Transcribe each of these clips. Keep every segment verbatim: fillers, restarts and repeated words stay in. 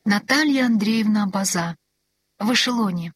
Наталья Андреевна База. В эшелоне.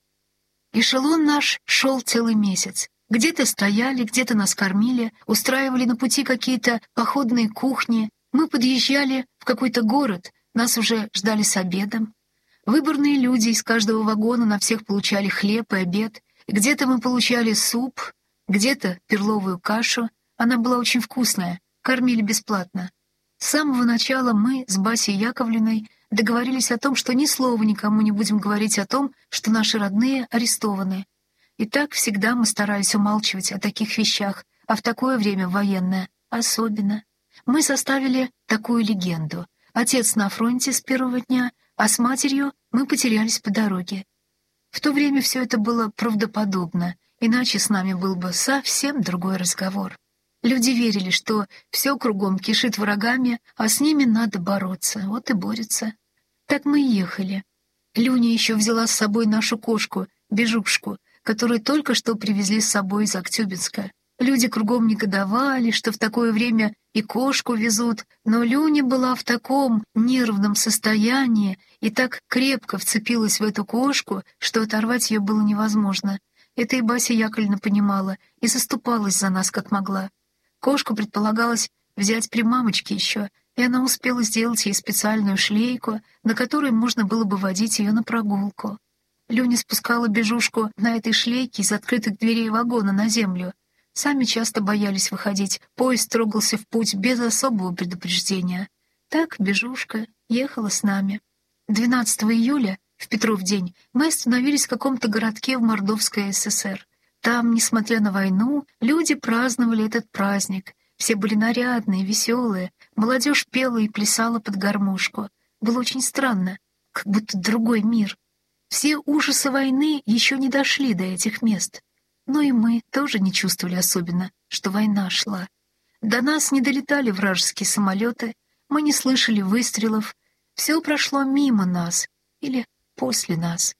Эшелон наш шел целый месяц. Где-то стояли, где-то нас кормили, устраивали на пути какие-то походные кухни. Мы подъезжали в какой-то город, нас уже ждали с обедом. Выборные люди из каждого вагона на всех получали хлеб и обед. Где-то мы получали суп, где-то перловую кашу. Она была очень вкусная, кормили бесплатно. С самого начала мы с Басей Яковлевной договорились о том, что ни слова никому не будем говорить о том, что наши родные арестованы. И так всегда мы старались умалчивать о таких вещах, а в такое время военное особенно. Мы составили такую легенду. Отец на фронте с первого дня, а с матерью мы потерялись по дороге. В то время все это было правдоподобно, иначе с нами был бы совсем другой разговор. Люди верили, что все кругом кишит врагами, а с ними надо бороться, вот и борются. Так мы и ехали. Люня еще взяла с собой нашу кошку, Бежушку, которую только что привезли с собой из Актюбинска. Люди кругом негодовали, что в такое время и кошку везут, но Люня была в таком нервном состоянии и так крепко вцепилась в эту кошку, что оторвать ее было невозможно. Это и Бася Яковлевна понимала и заступалась за нас как могла. Кошку предполагалось взять при мамочке еще, и она успела сделать ей специальную шлейку, на которой можно было бы водить ее на прогулку. Люня спускала Бежушку на этой шлейке из открытых дверей вагона на землю. Сами часто боялись выходить, поезд трогался в путь без особого предупреждения. Так Бежушка ехала с нами. двенадцатого июля, в Петров день, мы остановились в каком-то городке в Мордовской ССР. Там, несмотря на войну, люди праздновали этот праздник. Все были нарядные, веселые, молодежь пела и плясала под гармошку. Было очень странно, как будто другой мир. Все ужасы войны еще не дошли до этих мест. Но и мы тоже не чувствовали особенно, что война шла. До нас не долетали вражеские самолеты, мы не слышали выстрелов. Все прошло мимо нас или после нас.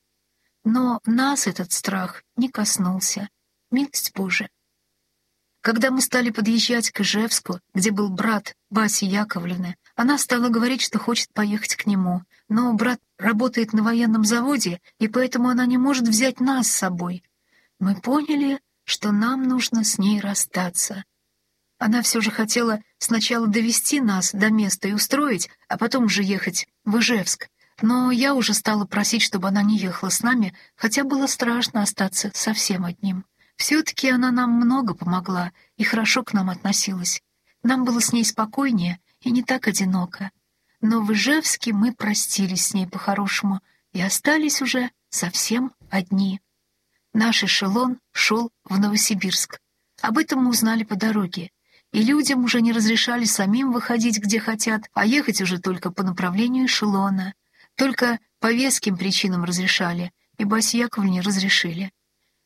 Но нас этот страх не коснулся. Милость Божия. Когда мы стали подъезжать к Ижевску, где был брат Баси Яковлевны, она стала говорить, что хочет поехать к нему. Но брат работает на военном заводе, и поэтому она не может взять нас с собой. Мы поняли, что нам нужно с ней расстаться. Она все же хотела сначала довести нас до места и устроить, а потом уже ехать в Ижевск. Но я уже стала просить, чтобы она не ехала с нами, хотя было страшно остаться совсем одним. Все-таки она нам много помогла и хорошо к нам относилась. Нам было с ней спокойнее и не так одиноко. Но в Ижевске мы простились с ней по-хорошему и остались уже совсем одни. Наш эшелон шел в Новосибирск. Об этом мы узнали по дороге. И людям уже не разрешали самим выходить, где хотят, а ехать уже только по направлению эшелона. Только по веским причинам разрешали, и Басе Яковлевне разрешили.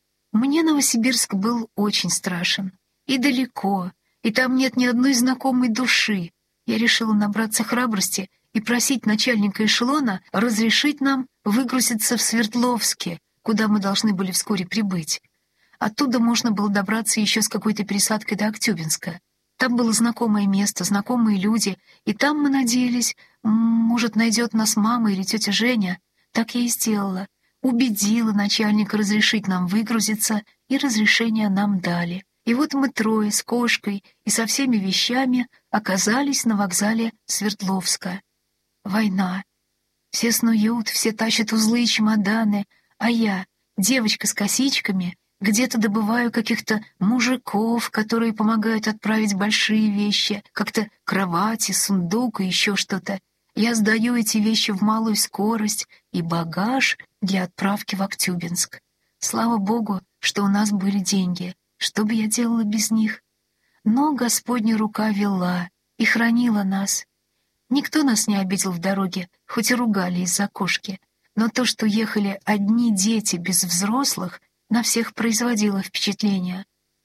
Мне Новосибирск был очень страшен. И далеко, и там нет ни одной знакомой души. Я решила набраться храбрости и просить начальника эшелона разрешить нам выгрузиться в Свердловске, куда мы должны были вскоре прибыть. Оттуда можно было добраться еще с какой-то пересадкой до Актюбинска. Там было знакомое место, знакомые люди, и там мы надеялись, может, найдет нас мама или тетя Женя. Так я и сделала. Убедила начальника разрешить нам выгрузиться, и разрешение нам дали. И вот мы трое с кошкой и со всеми вещами оказались на вокзале Свердловска. Война. Все снуют, все тащат узлы и чемоданы, а я, девочка с косичками, где-то добываю каких-то мужиков, которые помогают отправить большие вещи, как-то кровати, сундук и еще что-то. Я сдаю эти вещи в малую скорость и багаж для отправки в Актюбинск. Слава Богу, что у нас были деньги. Что бы я делала без них? Но Господня рука вела и хранила нас. Никто нас не обидел в дороге, хоть и ругали из-за кошки. Но то, что ехали одни дети без взрослых, на всех производило впечатление.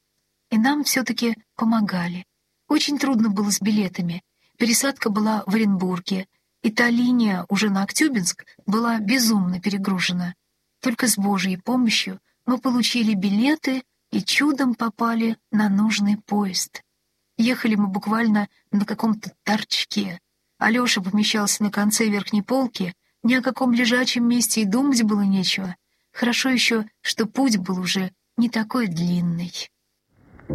И нам все-таки помогали. Очень трудно было с билетами. Пересадка была в Оренбурге, и та линия уже на Актюбинск была безумно перегружена. Только с Божьей помощью мы получили билеты и чудом попали на нужный поезд. Ехали мы буквально на каком-то торчке. Алеша помещался на конце верхней полки, Ни о каком лежачем месте и думать было нечего. Хорошо еще, что путь был уже не такой длинный.